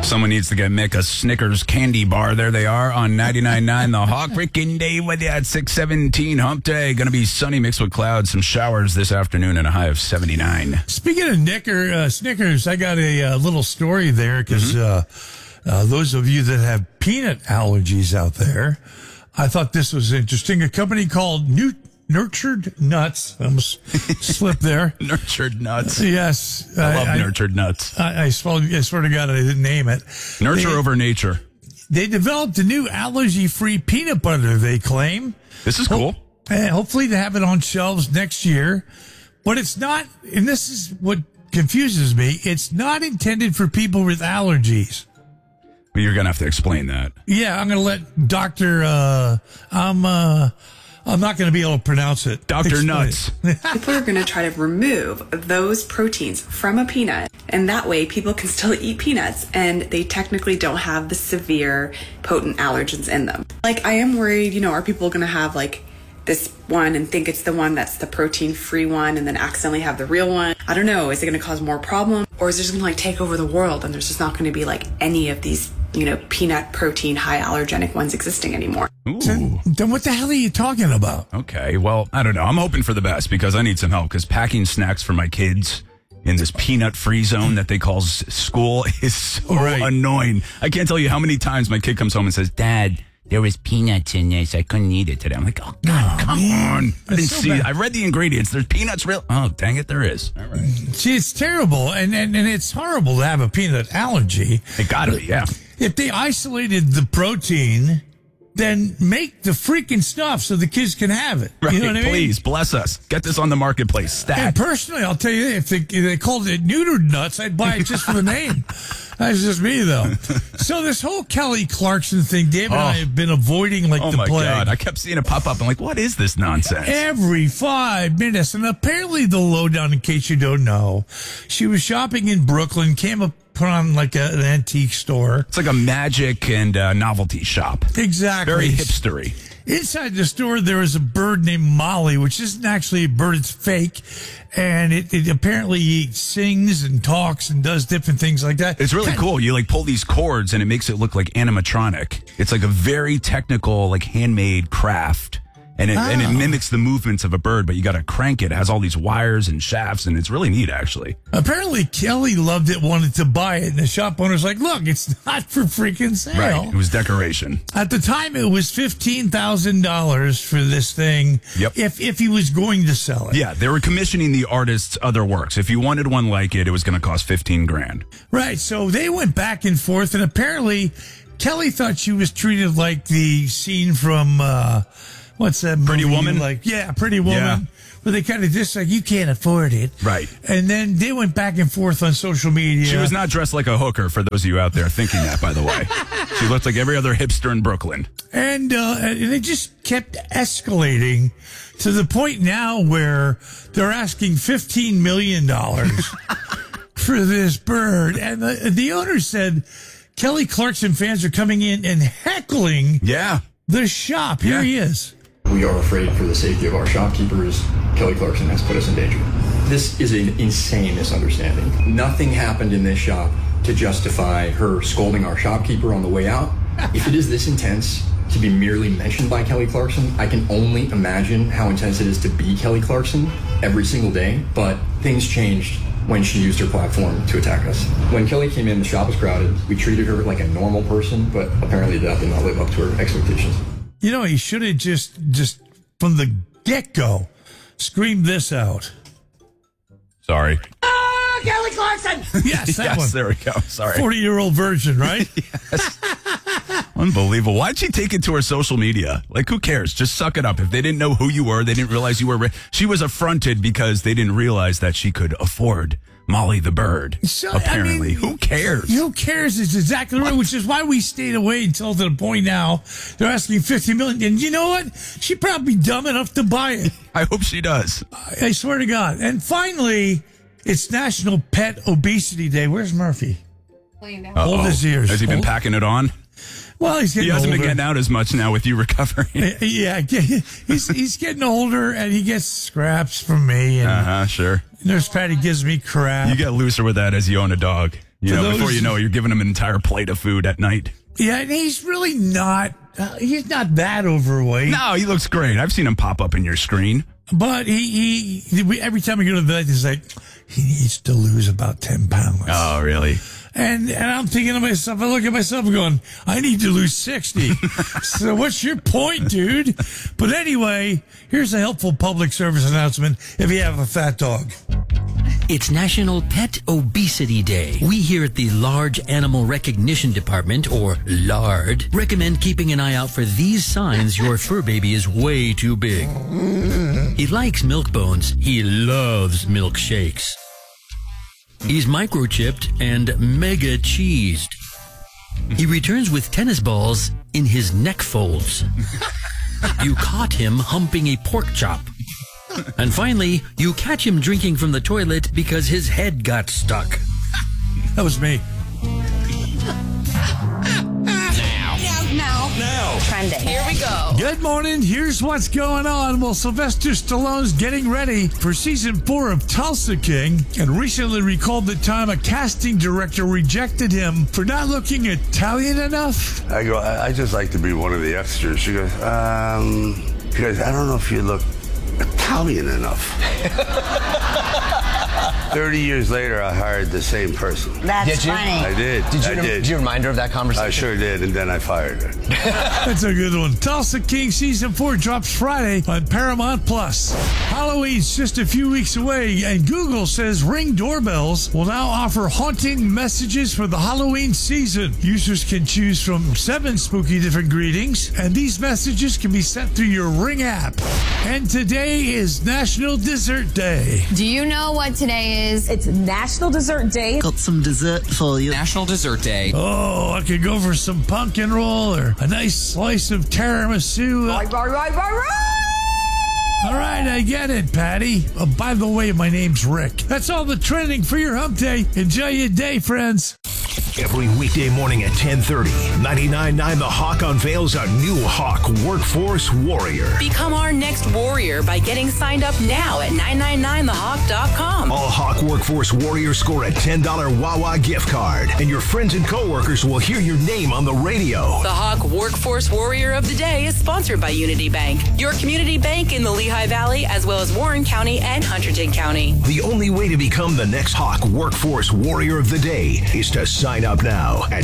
Someone needs to get Mick a Snickers candy bar. There they are on 99.9 The Hawk. Freaking day with you at 617 hump day. Going to be sunny mixed with clouds. Some showers this afternoon and a high of 79. Speaking of Snickers, I got a little story there because those of you that have peanut allergies out there, I thought this was interesting. A company called Nurtured Nuts. I almost slipped there. Nurtured Nuts. Yes. I love Nurtured Nuts. I swear to God, I didn't name it. Nurture over nature. They developed a new allergy-free peanut butter, they claim. This is cool. Hopefully to have it on shelves next year. But it's not, and this is what confuses me, it's not intended for people with allergies. Well, you're going to have to explain that. Yeah, I'm going to let Dr. I'm not going to be able to pronounce it. Dr. Nuts. People are going to try to remove those proteins from a peanut, and that way people can still eat peanuts, and they technically don't have the severe, potent allergens in them. Like, I am worried, are people going to have, like, this one and think it's the one that's the protein-free one and then accidentally have the real one? I don't know. Is it going to cause more problems? Or is it just going to, like, take over the world, and there's just not going to be, like, any of these peanut protein, high allergenic ones existing anymore? Ooh. Then what the hell are you talking about? Okay, well, I don't know. I'm hoping for the best because I need some help because packing snacks for my kids in this peanut-free zone that they call school is so annoying. I can't tell you how many times my kid comes home and says, Dad, there was peanuts in this. I couldn't eat it today. I'm like, oh, God, come on. I didn't see it. I read the ingredients. There's peanuts real. Oh, dang it, there is. All right. See, it's terrible, and it's horrible to have a peanut allergy. It got to be, yeah. If they isolated the protein, then make the freaking stuff so the kids can have it. Right, you know what I mean? Please, bless us. Get this on the marketplace. Stat. And personally, I'll tell you, if they called it neutered nuts, I'd buy it just for the name. That's just me, though. So this whole Kelly Clarkson thing, Dave and I have been avoiding like the plague. Oh, my God. I kept seeing it pop up. I'm like, what is this nonsense? Every 5 minutes. And apparently the lowdown, in case you don't know, she was shopping in Brooklyn, came up, put on like an antique store. It's like a magic and novelty shop. Exactly. Very hipstery. Inside the store, there is a bird named Molly, which isn't actually a bird, it's fake. And it apparently sings and talks and does different things like that. It's really cool. You like pull these cords and it makes it look like animatronic. It's like a very technical, like handmade craft. And it mimics the movements of a bird, but you got to crank it. It has all these wires and shafts, and it's really neat, actually. Apparently, Kelly loved it, wanted to buy it, and the shop owner's like, look, it's not for freaking sale. Right, it was decoration. At the time, it was $15,000 for this thing, if he was going to sell it. Yeah, they were commissioning the artist's other works. If you wanted one like it, it was going to cost $15,000. Right, so they went back and forth, and apparently, Kelly thought she was treated like the scene from... what's that movie? Pretty Woman? Pretty Woman. Yeah. Where they kind of just like, you can't afford it. Right. And then they went back and forth on social media. She was not dressed like a hooker, for those of you out there thinking that, by the way. She looked like every other hipster in Brooklyn. And it just kept escalating to the point now where they're asking $15 million for this bird. And the owner said Kelly Clarkson fans are coming in and heckling the shop. Here he is. We are afraid for the safety of our shopkeepers. Kelly Clarkson has put us in danger. This is an insane misunderstanding. Nothing happened in this shop to justify her scolding our shopkeeper on the way out. If it is this intense to be merely mentioned by Kelly Clarkson, I can only imagine how intense it is to be Kelly Clarkson every single day. But things changed when she used her platform to attack us. When Kelly came in, the shop was crowded. We treated her like a normal person, but apparently that did not live up to her expectations. You know, he should have just from the get-go screamed this out. Sorry. Oh, Kelly Clarkson! Yes, that one. There we go. Sorry. 40-year-old version, right? Yes. Unbelievable. Why'd she take it to her social media? Like, who cares? Just suck it up. If they didn't know who you were, they didn't realize you were... She was affronted because they didn't realize that she could afford Molly the bird, apparently. Who cares? Who cares is exactly right, which is why we stayed away until to the point now they're asking $50 million. And you know what? She'd probably be dumb enough to buy it. I hope she does. I swear to God. And finally, it's National Pet Obesity Day. Where's Murphy? Hold his ears. Has he been packing it on? Well, he's getting older. He hasn't been getting out as much now with you recovering. Yeah, he's getting older, and he gets scraps from me. And sure. Nurse Patty gives me crap. You get looser with that as you own a dog. Before you know it, you're giving him an entire plate of food at night. Yeah, and he's really not. He's not that overweight. No, he looks great. I've seen him pop up in your screen. But every time we go to the vet, he's like, he needs to lose about 10 pounds. Oh, really? And I'm thinking to myself, I look at myself going, I need to lose 60. So what's your point, dude? But anyway, here's a helpful public service announcement if you have a fat dog. It's National Pet Obesity Day. We here at the Large Animal Recognition Department, or LARD, recommend keeping an eye out for these signs your fur baby is way too big. He likes milk bones. He loves milkshakes. He's microchipped and mega cheesed. He returns with tennis balls in his neck folds. You caught him humping a pork chop. And finally, you catch him drinking from the toilet because his head got stuck. That was me. Now. Trending. Here we go. Good morning. Here's what's going on. Well, Sylvester Stallone's getting ready for season 4 of Tulsa King and recently recalled the time a casting director rejected him for not looking Italian enough. I go, I just like to be one of the extras. She goes, I don't know if you look Italian enough. 30 years later, I hired the same person. That's funny. I did. Did you remind her of that conversation? I sure did, and then I fired her. That's a good one. Tulsa King Season 4 drops Friday on Paramount+. Halloween's just a few weeks away, and Google says Ring doorbells will now offer haunting messages for the Halloween season. Users can choose from 7 spooky different greetings, and these messages can be sent through your Ring app. And today is National Dessert Day. Do you know what today is? It's National Dessert Day. Got some dessert for you. National Dessert Day. Oh, I could go for some pumpkin roll or a nice slice of tiramisu. Right. All right, I get it, Patty. By the way, my name's Rick. That's all the trending for your hump day. Enjoy your day, friends. Every weekday morning at 10:30, 99.9 The Hawk unveils a new Hawk Workforce Warrior. Become our next warrior by getting signed up now at 999thehawk.com. All Hawk Workforce Warriors score a $10 Wawa gift card, and your friends and coworkers will hear your name on the radio. The Hawk Workforce Warrior of the Day is sponsored by Unity Bank, your community bank in the Lehigh Valley, as well as Warren County and Hunterdon County. The only way to become the next Hawk Workforce Warrior of the Day is to sign up now at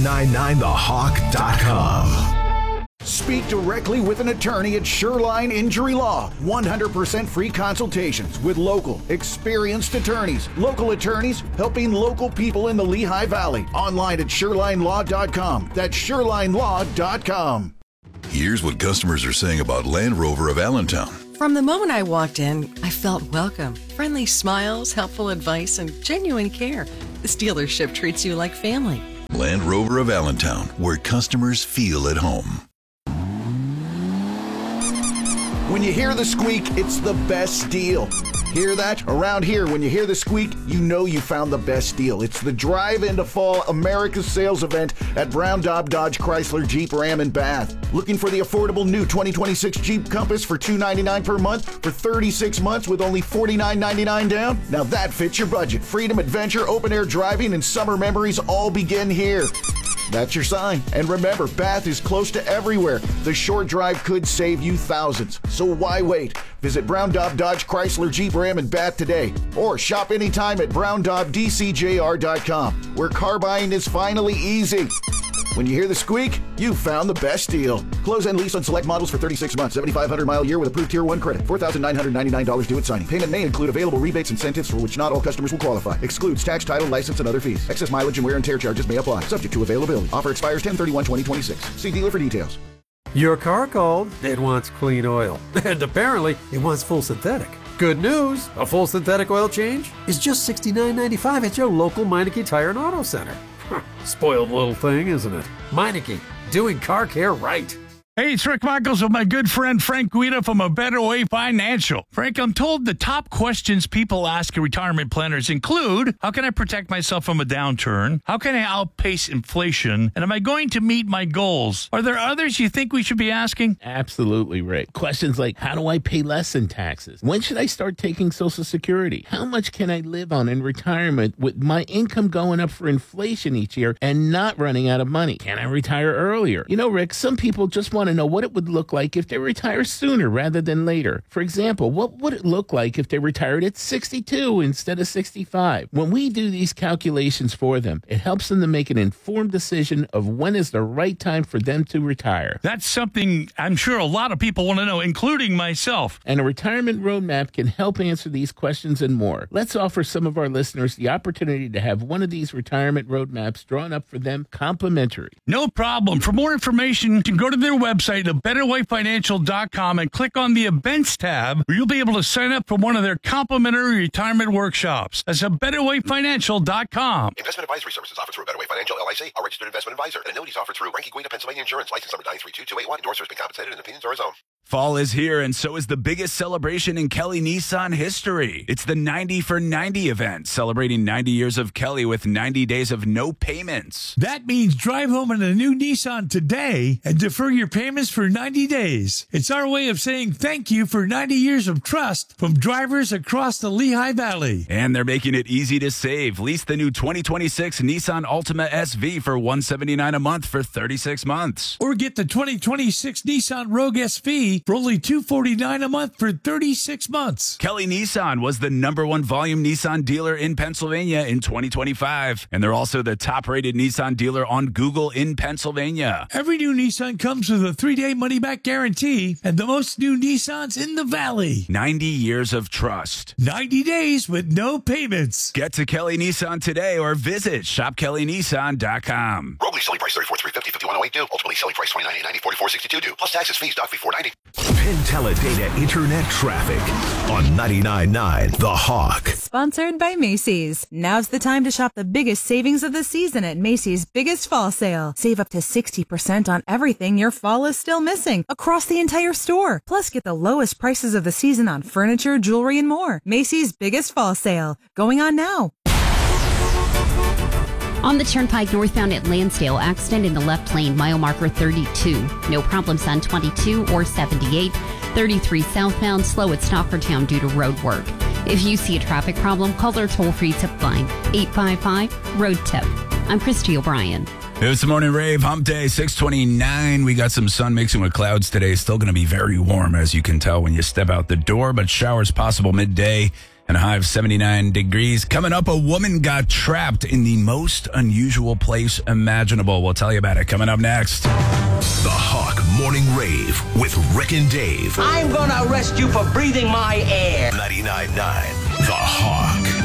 999thehawk.com. Speak directly with an attorney at Shoreline Injury Law. 100% free consultations with local, experienced attorneys. Local attorneys helping local people in the Lehigh Valley. Online at ShorelineLaw.com. That's ShorelineLaw.com. Here's what customers are saying about Land Rover of Allentown. From the moment I walked in, I felt welcome. Friendly smiles, helpful advice, and genuine care. This dealership treats you like family. Land Rover of Allentown, where customers feel at home. When you hear the squeak, it's the best deal. Hear that? Around here, when you hear the squeak, you know you found the best deal. It's the Drive into Fall America's Sales event at Brown Daub Dodge Chrysler Jeep Ram in Bath. Looking for the affordable new 2026 Jeep Compass for $299 per month for 36 months with only $49.99 down? Now that fits your budget. Freedom, adventure, open-air driving, and summer memories all begin here. That's your sign. And remember, Bath is close to everywhere. The short drive could save you thousands. So why wait? Visit Brown Daub Dodge Chrysler Jeep Ram in Bath today. Or shop anytime at BrownDaubDCJR.com, where car buying is finally easy. When you hear the squeak, you found the best deal. Close and lease on select models for 36 months, 7,500-mile year with approved Tier 1 credit. $4,999 due at signing. Payment may include available rebates and incentives for which not all customers will qualify. Excludes tax, title, license, and other fees. Excess mileage and wear and tear charges may apply. Subject to availability. Offer expires 10/31/2026. See dealer for details. Your car called. It wants clean oil. And apparently, it wants full synthetic. Good news, a full synthetic oil change is just $69.95 at your local Meineke Tire and Auto Center. Spoiled little thing, isn't it? Meineke, doing car care right. Hey, it's Rick Michaels with my good friend Frank Guida from A Better Way Financial. Frank, I'm told the top questions people ask retirement planners include, how can I protect myself from a downturn? How can I outpace inflation? And am I going to meet my goals? Are there others you think we should be asking? Absolutely, Rick. Questions like, how do I pay less in taxes? When should I start taking Social Security? How much can I live on in retirement with my income going up for inflation each year and not running out of money? Can I retire earlier? You know, Rick, some people just want to know what it would look like if they retire sooner rather than later. For example, what would it look like if they retired at 62 instead of 65? When we do these calculations for them, it helps them to make an informed decision of when is the right time for them to retire. That's something I'm sure a lot of people want to know, including myself. And a retirement roadmap can help answer these questions and more. Let's offer some of our listeners the opportunity to have one of these retirement roadmaps drawn up for them complimentary. No problem. For more information, you can go to their website, betterwayfinancial.com, and click on the events tab, where you'll be able to sign up for one of their complimentary retirement workshops. That's betterwayfinancial.com. Investment advisory services offered through A Better Way Financial, LIC, a registered investment advisor. And annuities offered through Ranky Guida, Pennsylvania Insurance, license number 932281. Endorsers have been compensated and opinions are his own. Fall is here, and so is the biggest celebration in Kelly Nissan history. It's the 90 for 90 event, celebrating 90 years of Kelly with 90 days of no payments. That means drive home in a new Nissan today and defer your payments for 90 days. It's our way of saying thank you for 90 years of trust from drivers across the Lehigh Valley. And they're making it easy to save. Lease the new 2026 Nissan Altima SV for $179 a month for 36 months. Or get the 2026 Nissan Rogue SV for only $249 a month for 36 months. Kelly Nissan was the #1 volume Nissan dealer in Pennsylvania in 2025. And they're also the top-rated Nissan dealer on Google in Pennsylvania. Every new Nissan comes with a 3-day money-back guarantee and the most new Nissans in the valley. 90 years of trust. 90 days with no payments. Get to Kelly Nissan today or visit shopkellynissan.com. Rogue lease selling price $34,350, $51,082. Ultimately selling price $29,890, $44,62 due. Plus taxes, fees, doc fee $490. Penteladata Internet Traffic on 99.9 The Hawk. Sponsored by Macy's. Now's the time to shop the biggest savings of the season at Macy's Biggest Fall Sale. Save up to 60% on everything your fall is still missing across the entire store. Plus, get the lowest prices of the season on furniture, jewelry, and more. Macy's Biggest Fall Sale. Going on now. On the Turnpike northbound at Lansdale, accident in the left lane, mile marker 32. No problems on 22 or 78. 33 southbound, slow at Stockertown due to road work. If you see a traffic problem, call their toll-free tip line, 855-ROAD-TIP. I'm Christy O'Brien. It's the Morning Rave, hump day, 629. We got some sun mixing with clouds today. Still going to be very warm, as you can tell when you step out the door, but showers possible midday and a high of 79 degrees. Coming up, a woman got trapped in the most unusual place imaginable. We'll tell you about it coming up next. The Hawk Morning Rave with Rick and Dave. I'm going to arrest you for breathing my air. 99.9 The Hawk.